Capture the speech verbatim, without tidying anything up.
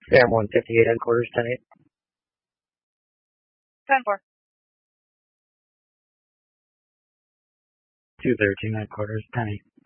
Sam one fifty-eight headquarters, ten eight. ten four. two thirteen headquarters, ten eight.